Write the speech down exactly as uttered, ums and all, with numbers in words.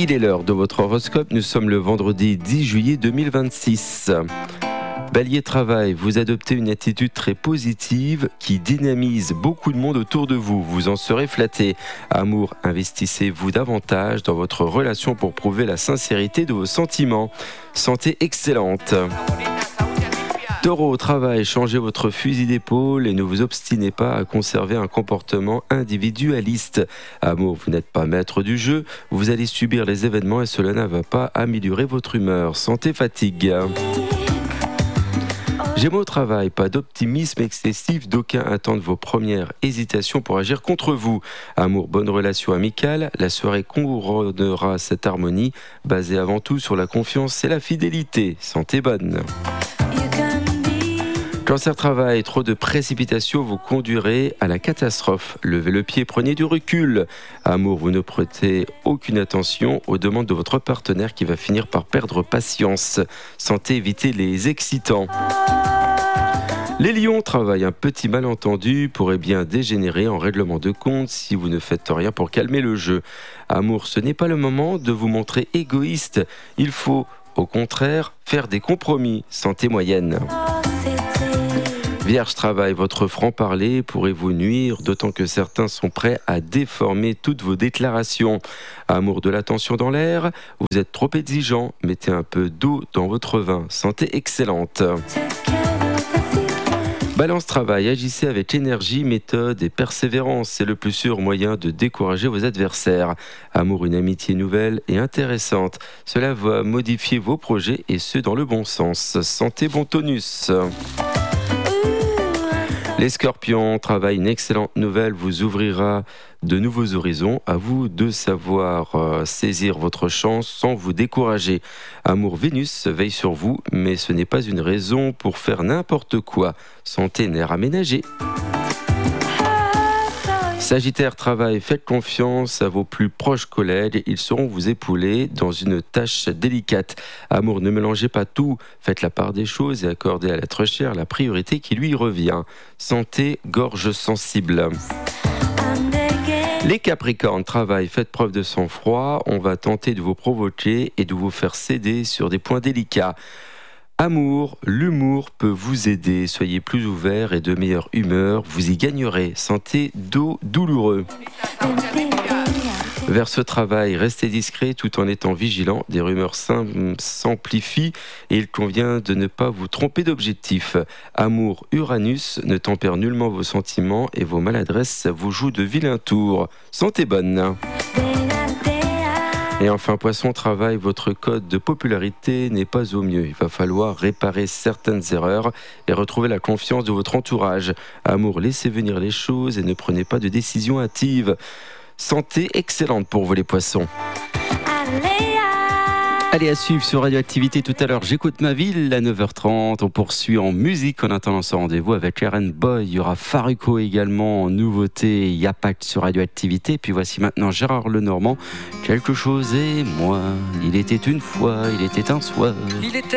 Il est l'heure de votre horoscope, nous sommes le vendredi dix juillet deux mille vingt-six. Bélier, travail, vous adoptez une attitude très positive qui dynamise beaucoup de monde autour de vous, vous en serez flatté. Amour, investissez-vous davantage dans votre relation pour prouver la sincérité de vos sentiments. Santé excellente. Taureau, au travail, changez votre fusil d'épaule et ne vous obstinez pas à conserver un comportement individualiste. Amour, vous n'êtes pas maître du jeu, vous allez subir les événements et cela ne va pas améliorer votre humeur. Santé, fatigue. Gémeaux, au travail, pas d'optimisme excessif, d'aucuns attendent vos premières hésitations pour agir contre vous. Amour, bonne relation amicale, la soirée couronnera cette harmonie, basée avant tout sur la confiance et la fidélité. Santé bonne. Cancer, travail, trop de précipitation vous conduirez à la catastrophe. Levez le pied, prenez du recul. Amour, vous ne prêtez aucune attention aux demandes de votre partenaire qui va finir par perdre patience. Santé, évitez les excitants. Les lions, travail, un petit malentendu pourrait bien dégénérer en règlement de compte si vous ne faites rien pour calmer le jeu. Amour, ce n'est pas le moment de vous montrer égoïste. Il faut, au contraire, faire des compromis. Santé moyenne. Vierge, travail, votre franc-parler pourrait vous nuire, d'autant que certains sont prêts à déformer toutes vos déclarations. Amour, de l'attention dans l'air, vous êtes trop exigeant, mettez un peu d'eau dans votre vin. Santé excellente. Balance, travail, agissez avec énergie, méthode et persévérance. C'est le plus sûr moyen de décourager vos adversaires. Amour, une amitié nouvelle et intéressante. Cela va modifier vos projets et ce dans le bon sens. Santé, bon tonus. Les scorpions, travail, une excellente nouvelle vous ouvrira de nouveaux horizons. À vous de savoir euh, saisir votre chance sans vous décourager. Amour, Vénus veille sur vous, mais ce n'est pas une raison pour faire n'importe quoi. Santé, nerfs aménagés. Sagittaire, travail, faites confiance à vos plus proches collègues, ils sauront vous épauler dans une tâche délicate. Amour, ne mélangez pas tout, faites la part des choses et accordez à l'être cher la priorité qui lui revient. Santé, gorge sensible. Les Capricornes, travail, faites preuve de sang-froid, on va tenter de vous provoquer et de vous faire céder sur des points délicats. Amour, l'humour peut vous aider, soyez plus ouvert et de meilleure humeur, vous y gagnerez. Santé, dos douloureux. Vers ce travail, restez discret tout en étant vigilant, des rumeurs s'amplifient et il convient de ne pas vous tromper d'objectif. Amour, Uranus ne tempère nullement vos sentiments et vos maladresses vous jouent de vilains tours. Santé bonne. Et enfin, Poisson, travail, votre code de popularité n'est pas au mieux. Il va falloir réparer certaines erreurs et retrouver la confiance de votre entourage. Amour, laissez venir les choses et ne prenez pas de décisions hâtives. Santé excellente pour vous les poissons. Allez, à suivre sur Radioactivité tout à l'heure, j'écoute ma ville à neuf heures trente. On poursuit en musique en attendant ce rendez-vous avec Aaron Boy. Il y aura Faruko également en nouveauté. Il y a Pacte sur Radioactivité. Puis voici maintenant Gérard Lenormand. Quelque chose et moi. Il était une fois, il était un soir. Il était